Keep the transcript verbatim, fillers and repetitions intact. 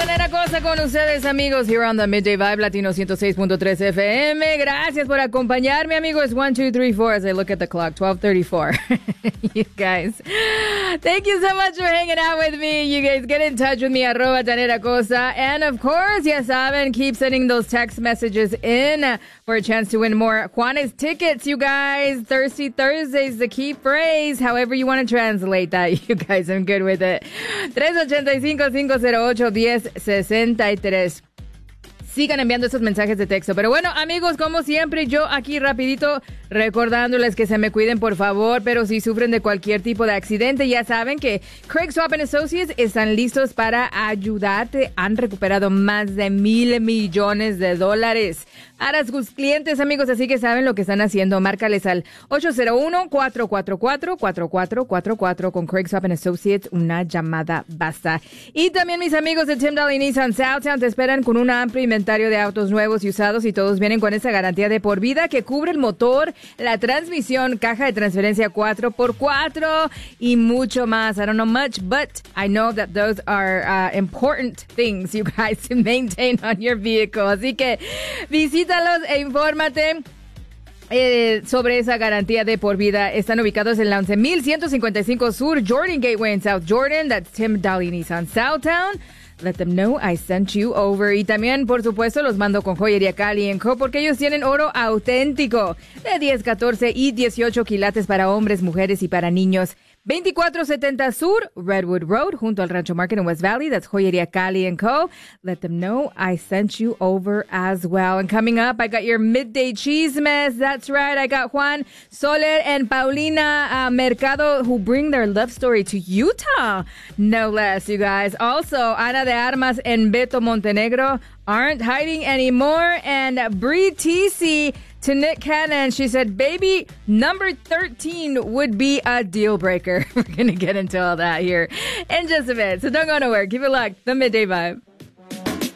Tanera Cosa con ustedes, amigos, here on the Midday Vibe Latino ciento seis punto tres F M. Gracias por acompañarme, amigos. one, two, three, four as I look at the clock. twelve thirty-four. You guys, thank you so much for hanging out with me. You guys get in touch with me, arroba Tanera Cosa. And of course, ya saben, keep sending those text messages in for a chance to win more Juanes tickets, you guys. Thirsty Thursdays, the key phrase. However you want to translate that, you guys, I'm good with it. three eight five, five cero eight, one zero six tres. Sigan enviando esos mensajes de texto. Pero bueno, amigos, como siempre, yo aquí rapidito recordándoles que se me cuiden, por favor. Pero si sufren de cualquier tipo de accidente, ya saben que Craig Swap and Associates están listos para ayudarte. Han recuperado más de mil millones de dólares para sus clientes, amigos. Así que saben lo que están haciendo. Márcales al ocho cero uno, cuatro cuatro cuatro, cuatro cuatro cuatro cuatro. Con Craig Swap and Associates, una llamada basta. Y también mis amigos de Tim Daly Nissan Southtown te esperan con un amplio inventario de autos nuevos y usados, y todos vienen con esa garantía de por vida que cubre el motor, la transmisión, caja de transferencia cuatro por cuatro y mucho más. I don't know much, but I know that those are uh, important things, you guys, to maintain on your vehicle. Así que visítalos e infórmate Eh, sobre esa garantía de por vida. Están ubicados en la once mil ciento cincuenta y cinco Sur Jordan Gateway en South Jordan. That's Tim Daly Nissan Southtown. Let them know I sent you over. Y también, por supuesto, los mando con Joyería Cali and Co. porque ellos tienen oro auténtico de diez, catorce y dieciocho quilates para hombres, mujeres y para niños. veinticuatro setenta Sur Redwood Road, junto al Rancho Market in West Valley. That's Joyería Cali and Co. Let them know I sent you over as well. And coming up, I got your midday chismes. That's right. I got Juan Soler and Paulina uh, Mercado, who bring their love story to Utah, no less, you guys. Also, Ana de Armas and Beto Montenegro aren't hiding anymore. And Bree Teesey to Nick Cannon, she said, baby, number thirteen would be a deal breaker. We're going to get into all that here in just a bit. So don't go nowhere. Keep it locked. The Midday Vibe.